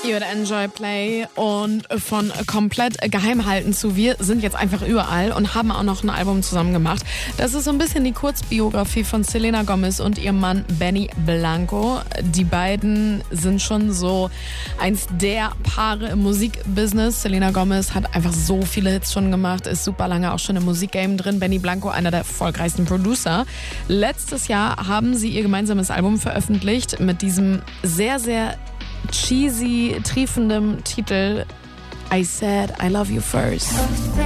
Ihr hört Enjoy Play und von komplett geheim halten zu wir sind jetzt einfach überall und haben auch noch ein Album zusammen gemacht. Das ist so ein bisschen die Kurzbiografie von Selena Gomez und ihrem Mann Benny Blanco. Die beiden sind schon so eins der Paare im Musikbusiness. Selena Gomez hat einfach so viele Hits schon gemacht, ist super lange auch schon im Musikgame drin. Benny Blanco, einer der erfolgreichsten Producer. Letztes Jahr haben sie ihr gemeinsames Album veröffentlicht mit diesem sehr, sehr cheesy, triefendem Titel I Said I Love You First.